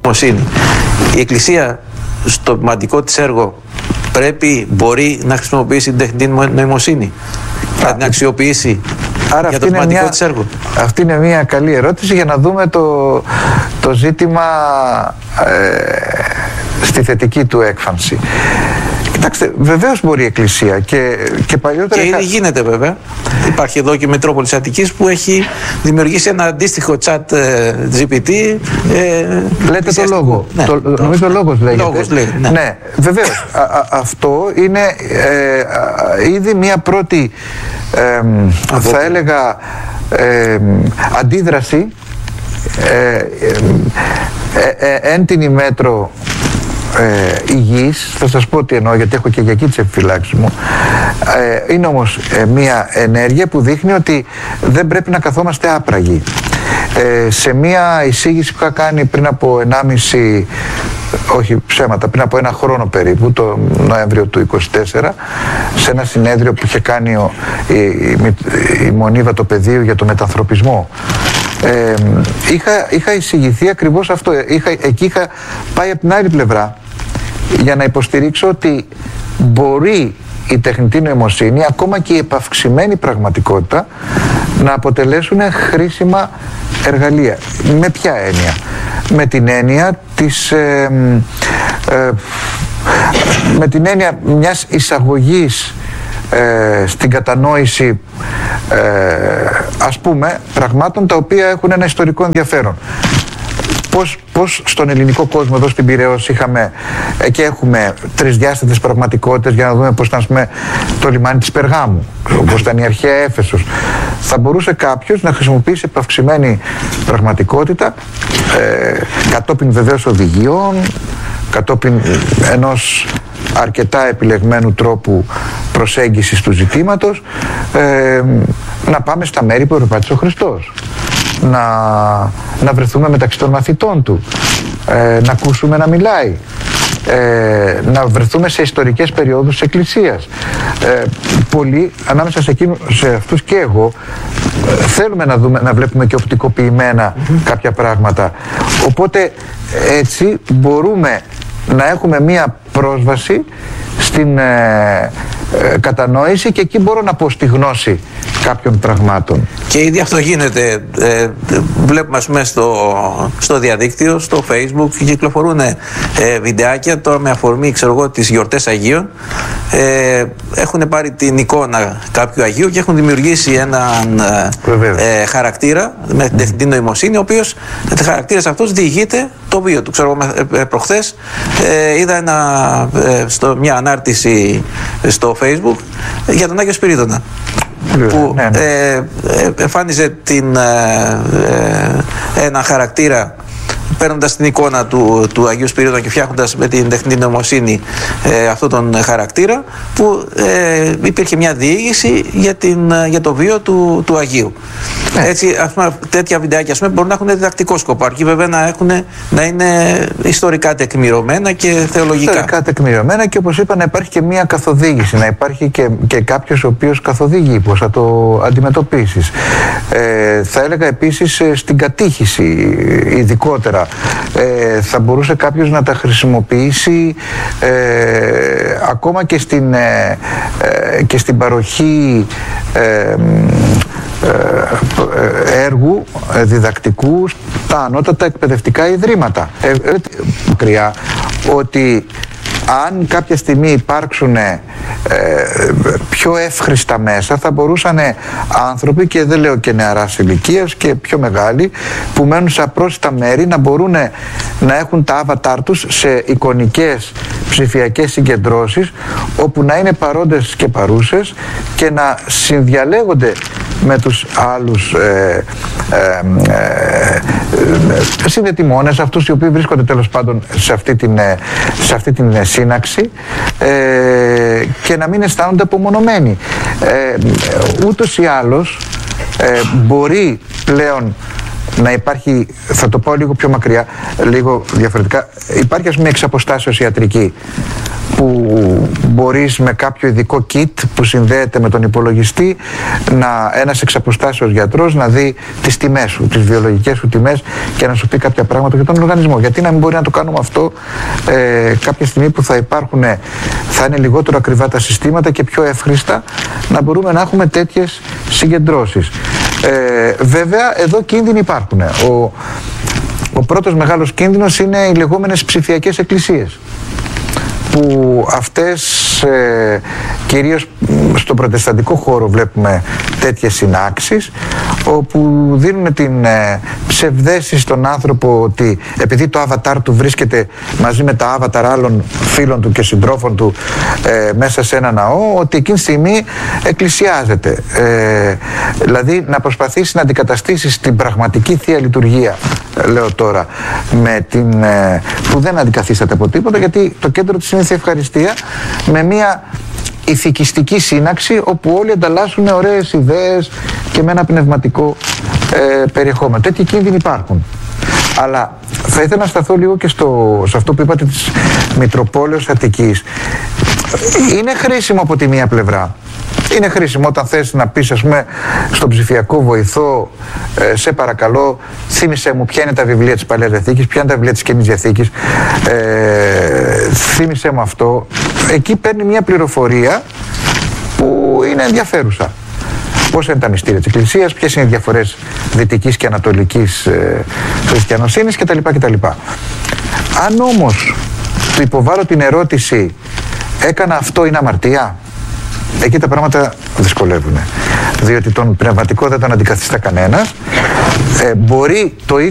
νοημοσύνη. Η Εκκλησία στο ποιηματικό της έργο μπορεί να χρησιμοποιήσει την τεχνητή νοημοσύνη, να την αξιοποιήσει. Άρα για το ποιηματικό της έργο. Αυτή είναι μια καλή ερώτηση για να δούμε το ζήτημα στη θετική του έκφανση. Κοιτάξτε, βεβαίως μπορεί η Εκκλησία και παλιότερα... Και ήδη γίνεται βέβαια. Υπάρχει εδώ και η Μητρόπολης Αττικής που έχει δημιουργήσει ένα αντίστοιχο chat GPT. Λέτε το λόγο. Ναι, νομίζω λόγος λέγεται. Λόγος λέγεται, ναι. Ναι, βεβαίως. Αυτό είναι ήδη μια πρώτη, θα έλεγα, αντίδραση εν την ημέτρο υγιής. Θα σας πω τι εννοώ, γιατί έχω και για εκεί τις επιφυλάξεις μου. Είναι όμως μια ενέργεια που δείχνει ότι δεν πρέπει να καθόμαστε άπραγοι. Σε μια εισήγηση που είχα κάνει πριν από 1,5, όχι ψέματα, πριν από 1 χρόνο περίπου, το Νοέμβριο του 24, σε ένα συνέδριο που είχε κάνει η Μονή Βατοπεδίου για το μετανθρωπισμό, είχα εισηγηθεί ακριβώς αυτό. Εκεί είχα πάει από την άλλη πλευρά για να υποστηρίξω ότι μπορεί η τεχνητή νοημοσύνη, ακόμα και η επαυξημένη πραγματικότητα, να αποτελέσουν χρήσιμα εργαλεία. Με ποια έννοια? Με την έννοια με την έννοια μιας εισαγωγής στην κατανόηση ας πούμε πραγμάτων τα οποία έχουν ένα ιστορικό ενδιαφέρον. Πώς στον ελληνικό κόσμο εδώ στην Πειραιώς είχαμε και έχουμε τρισδιάστατες πραγματικότητες, για να δούμε πώς ήταν, ας πούμε, το λιμάνι της Περγάμου, πώς ήταν η αρχαία Έφεσος. Θα μπορούσε κάποιος να χρησιμοποιήσει επαυξημένη πραγματικότητα, κατόπιν βεβαίως οδηγιών, κατόπιν ενός αρκετά επιλεγμένου τρόπου προσέγγισης του ζητήματος, να πάμε στα μέρη που περπάτησε ο Χριστός, να βρεθούμε μεταξύ των μαθητών του, να ακούσουμε να μιλάει, να βρεθούμε σε ιστορικές περιόδους της Εκκλησίας. Πολλοί, ανάμεσα σε αυτούς και εγώ, θέλουμε να βλέπουμε και οπτικοποιημένα κάποια πράγματα. Οπότε έτσι μπορούμε να έχουμε μία πρόσβαση στην κατανόηση, και εκεί μπορώ να πω στη γνώση κάποιων πραγμάτων. Και ήδη αυτό γίνεται. Βλέπουμε, ας πούμε, στο διαδίκτυο, στο Facebook, κυκλοφορούν βιντεάκια τώρα με αφορμή, ξέρω εγώ, τις γιορτές Αγίων. Έχουν πάρει την εικόνα κάποιου Αγίου και έχουν δημιουργήσει έναν χαρακτήρα με την τεχνητή νοημοσύνη, ο οποίος χαρακτήρας αυτός διηγείται το βίο του. Ξέρω εγώ, προχθές είδα μια ανάρτηση στο Facebook για τον Άγιο Σπυρίδωνα, που εμφάνιζε ένα χαρακτήρα παίρνοντας την εικόνα του Αγίου Σπυρίδωνα και φτιάχνοντας με την τεχνητή νοημοσύνη αυτόν τον χαρακτήρα, που υπήρχε μια διήγηση για το βίο του Αγίου. Έτσι, ας πούμε, τέτοια βιντεάκια, ας πούμε, μπορούν να έχουν διδακτικό σκοπό, αρκεί βέβαια να είναι ιστορικά τεκμηρωμένα και θεολογικά. Ιστορικά τεκμηρωμένα, και όπως είπα, να υπάρχει και μια καθοδήγηση, να υπάρχει και κάποιος ο οποίος καθοδηγεί πώς θα το αντιμετωπίσεις. Θα έλεγα επίσης στην κατήχηση ειδικότερα. Θα μπορούσε κάποιος να τα χρησιμοποιήσει ακόμα και στην παροχή έργου διδακτικού στα ανώτατα εκπαιδευτικά ιδρύματα. Μακριά ότι αν κάποια στιγμή υπάρξουν πιο εύχριστα μέσα, θα μπορούσαν άνθρωποι, και δεν λέω και νεαράς ηλικίας και πιο μεγάλοι, που μένουν σε απρόσιτα μέρη, να μπορούν να έχουν τα avatar τους σε εικονικές ψηφιακές συγκεντρώσεις, όπου να είναι παρόντες και παρούσες και να συνδιαλέγονται με τους άλλους συνδετημόνες, αυτούς οι οποίοι βρίσκονται τέλος πάντων σε αυτή την σύναξη, και να μην αισθάνονται απομονωμένοι. Ούτως ή άλλως μπορεί πλέον να υπάρχει, θα το πω λίγο πιο μακριά, λίγο διαφορετικά, υπάρχει ας πούμε εξ αποστάσεως ιατρική που μπορείς με κάποιο ειδικό kit που συνδέεται με τον υπολογιστή, ένας εξ αποστάσεως γιατρός να δει τις τιμές σου, τις βιολογικές σου τιμές και να σου πει κάποια πράγματα για τον οργανισμό. Γιατί να μην μπορεί να το κάνουμε αυτό κάποια στιγμή που θα είναι λιγότερο ακριβά τα συστήματα και πιο εύχριστα, να μπορούμε να έχουμε τέτοιες συγκεντρώσεις. Βέβαια εδώ κίνδυνοι υπάρχουν. Ο πρώτος μεγάλος κίνδυνος είναι οι λεγόμενες ψηφιακές εκκλησίες, που αυτές κυρίως στον προτεσταντικό χώρο βλέπουμε τέτοιες συνάξεις, όπου δίνουν την ψευδαίσθηση στον άνθρωπο ότι επειδή το avatar του βρίσκεται μαζί με τα avatar άλλων φίλων του και συντρόφων του μέσα σε ένα ναό, ότι εκείνη τη στιγμή εκκλησιάζεται. Δηλαδή να προσπαθήσει να αντικαταστήσει την πραγματική Θεία Λειτουργία, λέω τώρα, με που δεν αντικαθίσταται από τίποτα, γιατί το κέντρο της είναι η Θεία Ευχαριστία, με μια ηθικιστική σύναξη όπου όλοι ανταλλάσσουν ωραίες ιδέες και με ένα πνευματικό περιεχόμενο. Τέτοιοι κίνδυνοι υπάρχουν. Αλλά θα ήθελα να σταθώ λίγο και σε αυτό που είπατε της Μητροπόλεως Αττικής. Είναι χρήσιμο από τη μία πλευρά. Είναι χρήσιμο όταν θες να πεις, ας πούμε, στον ψηφιακό βοηθό, σε παρακαλώ, θύμισέ μου ποια είναι τα βιβλία της Παλαιάς Διαθήκης, ποια είναι τα βιβλία της Καινής Διαθήκης, θύμισέ μου αυτό. Εκεί παίρνει μια πληροφορία που είναι ενδιαφέρουσα. Πώς είναι τα μυστήρια της Εκκλησίας, ποιες είναι οι διαφορές δυτικής και ανατολικής χριστιανοσύνης κτλ. Αν όμως του υποβάλλω την ερώτηση, έκανα αυτό, είναι αμαρτία, εκεί τα πράγματα δυσκολεύουν. Διότι τον πνευματικό δεν τον αντικαθιστά κανένας. Μπορεί το ίδιο